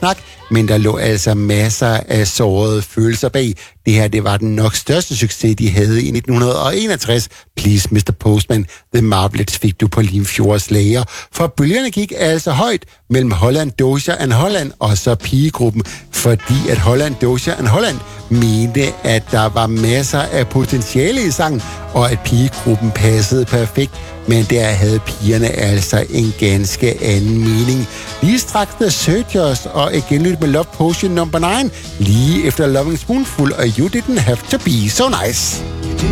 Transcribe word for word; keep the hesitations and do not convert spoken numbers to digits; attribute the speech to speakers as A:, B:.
A: snak, men der lå altså masser af sårede følelser bag. Det her, det var den nok største succes, de havde i nitten enogtres. Please, mister Postman, The Marblets fik du på Limfjords lager. For bølgerne gik altså højt mellem Holland, Doja and Holland og så pigegruppen, fordi at Holland, Doja and Holland mente, at der var masser af potentiale i sangen, og at pigegruppen passede perfekt, men der havde pigerne altså en ganske anden mening. Lige straks The Searchers og et genlyt med Love Potion number nine, lige efter Loving Spoonful og You Didn't Have to Be So Nice.